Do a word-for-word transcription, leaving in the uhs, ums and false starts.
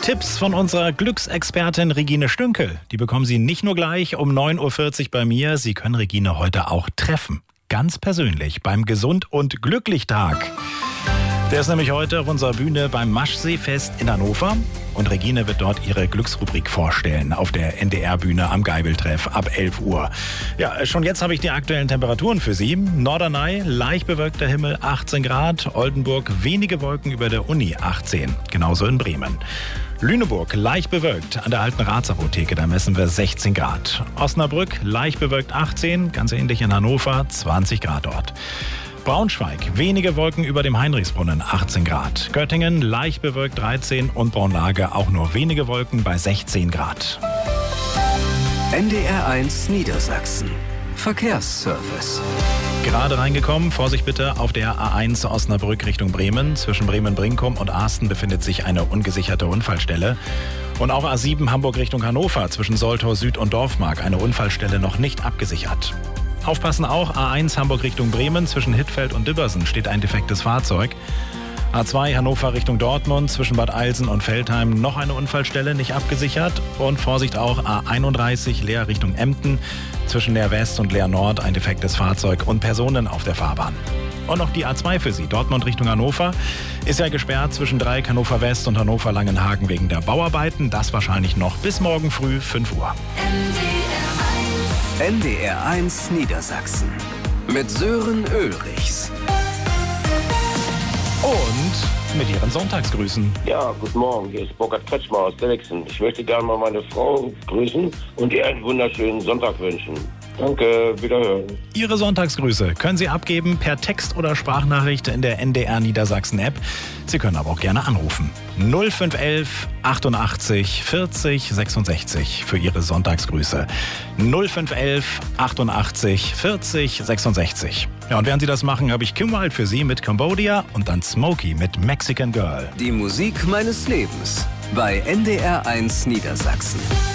Tipps von unserer Glücksexpertin Regine Stünkel. Die bekommen Sie nicht nur gleich um neun Uhr vierzig bei mir. Sie können Regine heute auch treffen. Ganz persönlich beim Gesund- und Glücklich-Tag. Der ist nämlich heute auf unserer Bühne beim Maschseefest in Hannover. Und Regine wird dort ihre Glücksrubrik vorstellen auf der N D R-Bühne am Geibeltreff ab elf Uhr. Ja, schon jetzt habe ich die aktuellen Temperaturen für Sie. Norderney, leicht bewölkter Himmel, achtzehn Grad. Oldenburg, wenige Wolken über der Uni, achtzehn. Genauso in Bremen. Lüneburg, leicht bewölkt. An der alten Ratsapotheke, da messen wir sechzehn Grad. Osnabrück, leicht bewölkt, achtzehn. Ganz ähnlich in Hannover, zwanzig Grad dort. Braunschweig, wenige Wolken über dem Heinrichsbrunnen, achtzehn Grad. Göttingen, leicht bewölkt, dreizehn. Und Braunlage, auch nur wenige Wolken bei sechzehn Grad. N D R eins Niedersachsen. Verkehrsservice. Gerade reingekommen, Vorsicht bitte auf der A eins Osnabrück Richtung Bremen. Zwischen Bremen-Brinkum und Arsten befindet sich eine ungesicherte Unfallstelle. Und auch A sieben Hamburg Richtung Hannover, zwischen Soltau Süd und Dorfmark, eine Unfallstelle noch nicht abgesichert. Aufpassen auch, A eins Hamburg Richtung Bremen, zwischen Hittfeld und Dibbersen steht ein defektes Fahrzeug. A zwei Hannover Richtung Dortmund, zwischen Bad Eilsen und Veltheim noch eine Unfallstelle nicht abgesichert. Und Vorsicht auch, A einunddreißig Leer Richtung Emden, zwischen Leer West und Leer Nord ein defektes Fahrzeug und Personen auf der Fahrbahn. Und noch die A zwei für Sie, Dortmund Richtung Hannover, ist ja gesperrt zwischen Dreieck Hannover West und Hannover Langenhagen wegen der Bauarbeiten. Das wahrscheinlich noch bis morgen früh fünf Uhr. N D R eins Niedersachsen mit Sören Ulrichs. Und mit Ihren Sonntagsgrüßen. Ja, guten Morgen, hier ist Burkhard Kretschmer aus Dellexen. Ich möchte gerne mal meine Frau grüßen und ihr einen wunderschönen Sonntag wünschen. Danke, wiederhören. Ihre Sonntagsgrüße können Sie abgeben per Text oder Sprachnachricht in der N D R Niedersachsen App. Sie können aber auch gerne anrufen. null fünf eins eins achtundachtzig vierzig sechsundsechzig für Ihre Sonntagsgrüße. null fünf eins eins achtundachtzig vierzig sechsundsechzig. Ja, und während Sie das machen, habe ich Kim Wilde für Sie mit Cambodia und dann Smokey mit Mexican Girl. Die Musik meines Lebens bei N D R eins Niedersachsen.